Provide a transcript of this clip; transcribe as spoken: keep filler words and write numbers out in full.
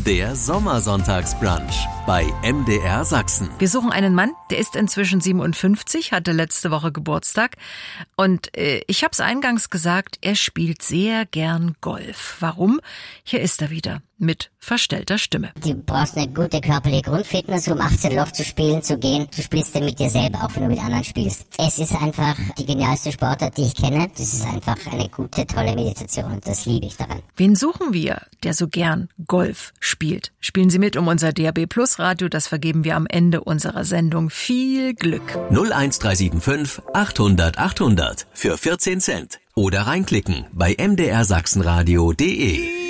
Der Sommersonntagsbrunch bei M D R Sachsen. Wir suchen einen Mann, der ist inzwischen siebenundfünfzig, hatte letzte Woche Geburtstag. Und äh, ich habe es eingangs gesagt, er spielt sehr gern Golf. Warum? Hier ist er wieder mit verstellter Stimme. Du brauchst eine gute körperliche Grundfitness, um achtzehn Loch zu spielen, zu gehen. Du spielst dann mit dir selber, auch wenn du mit anderen spielst. Es ist einfach die genialste Sportart, die ich kenne. Das ist einfach eine gute, tolle Meditation und das liebe ich daran. Wen suchen wir, der so gern Golf spielt? Spielen Sie mit um unser D A B Plus Radio, das vergeben wir am Ende unserer Sendung. Viel Glück. null eins drei sieben fünf achthundert achthundert für vierzehn Cent. Oder reinklicken bei m d r sachsenradio punkt d e.